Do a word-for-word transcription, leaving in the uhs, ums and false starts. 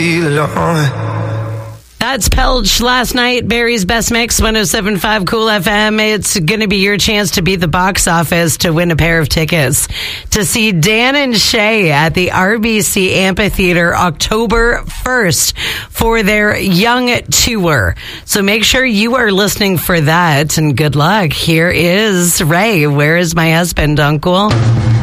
That's Pelch last night. Barry's Best Mix, one oh seven point five Cool F M. It's going to be your chance to beat the box office to win a pair of tickets to see Dan and Shay at the R B C Amphitheater October first for their Young Tour. So make sure you are listening for that, and good luck. Here is Ray. Where is my husband, Uncle?